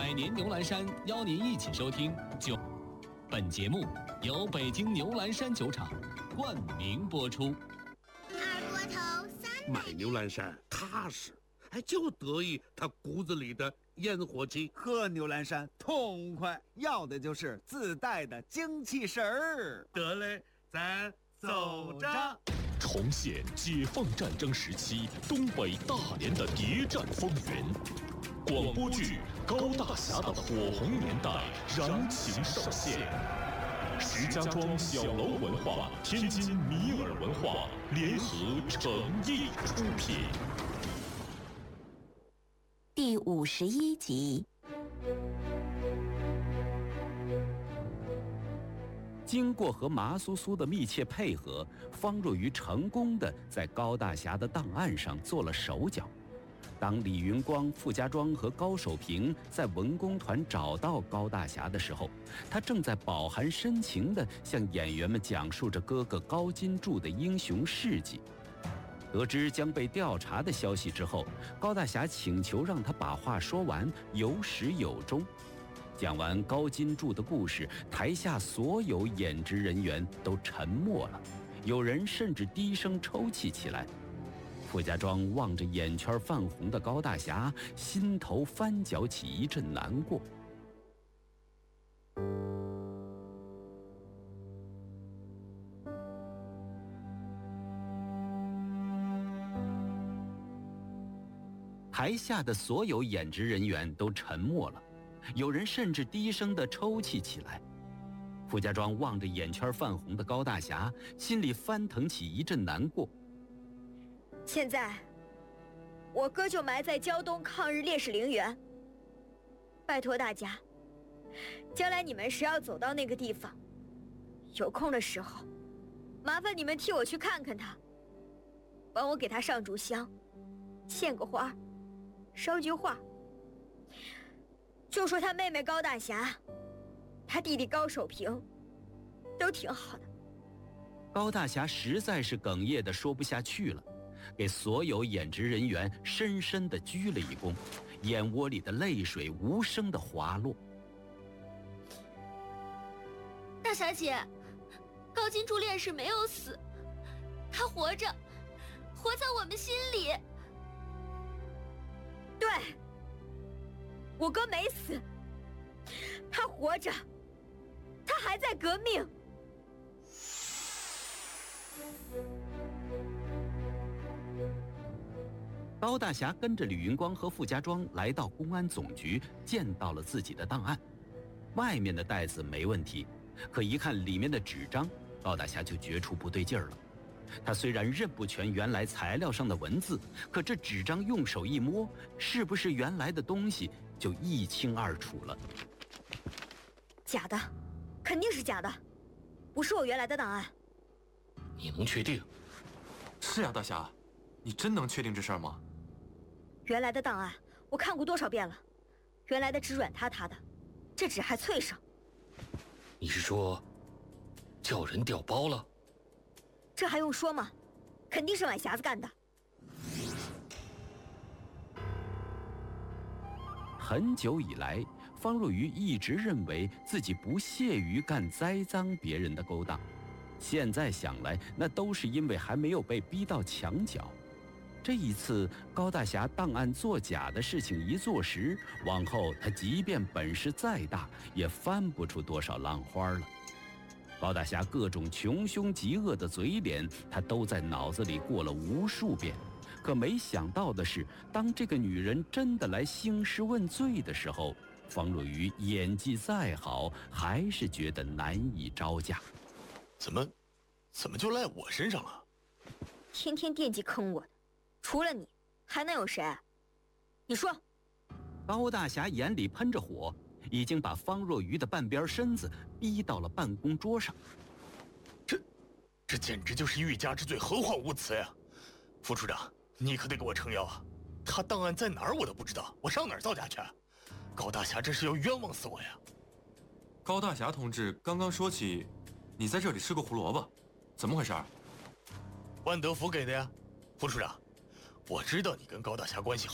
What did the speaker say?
百年牛栏山邀您一起收听本节目由北京牛栏山酒厂冠名播出。 二锅头300 买牛栏山踏实，就得意他骨子里的烟火气。 喝牛栏山痛快，要的就是自带的精气神儿。 得嘞，咱走着。 重现解放战争时期东北大连的谍战风云，广播剧《高大侠的火红年代》燃情上线。石家庄小楼文化、天津米尔文化联合诚意出品。 第51集。 经过和麻苏苏的密切配合，方若愚成功地在高大侠的档案上做了手脚。当李云光、傅家庄和高守平在文工团找到高大侠的时候，他正在饱含深情地向演员们讲述着哥哥高金柱的英雄事迹。得知将被调查的消息之后，高大侠请求让他把话说完，有始有终。讲完高金柱的故事，台下所有演职人员都沉默了，有人甚至低声抽泣起来。傅家庄望着眼圈泛红的高大侠，心头翻搅起一阵难过。台下的所有演职人员都沉默了，有人甚至低声地抽泣起来。傅家庄望着眼圈泛红的高大侠，心里翻腾起一阵难过。 现在我哥就埋在胶东抗日烈士陵园，拜托大家，将来你们谁要走到那个地方，有空的时候麻烦你们替我去看看他，帮我给他上炷香，献个花，捎句话，就说他妹妹高大侠，他弟弟高守平都挺好的。 高大侠实在是哽咽地说不下去了，给所有演职人员深深地鞠了一躬，眼窝里的泪水无声地滑落。 大侠姐，高金柱烈士没有死，他活着，活在我们心里。 对，我哥没死，他活着，他还在革命。 高大侠跟着李云光和傅家庄来到公安总局，见到了自己的档案。外面的袋子没问题，可一看里面的纸张，高大侠就觉出不对劲儿了。他虽然认不全原来材料上的文字，可这纸张用手一摸，是不是原来的东西就一清二楚了。 假的，肯定是假的，不是我原来的档案。 你能确定？ 是呀，大侠，你真能确定这事儿吗？ 原来的档案我看过多少遍了，原来的纸软塌塌的，这纸还脆生。 你是说叫人调包了？ 这还用说吗？肯定是买匣子干的。 很久以来，方若愚一直认为自己不屑于干栽赃别人的勾当，现在想来，那都是因为还没有被逼到墙角。这一次高大侠档案作假的事情一坐实，往后他即便本事再大，也翻不出多少浪花了。高大侠各种穷凶极恶的嘴脸，他都在脑子里过了无数遍。可没想到的是，当这个女人真的来兴师问罪的时候，方若愚演技再好，还是觉得难以招架。 怎么就赖我身上了？ 天天惦记坑我的，除了你，还能有谁？你说。 高大侠眼里喷着火，已经把方若愚的半边身子逼到了办公桌上。 这简直就是欲加之罪，何患无辞呀！副处长，你可得给我撑腰啊！他档案在哪儿我都不知道，我上哪儿造假去？高大侠这是要冤枉死我呀！ 高大侠同志刚刚说起，你在这里吃过胡萝卜，怎么回事？ 万德福给的呀，副处长，我知道你跟高大侠关系好，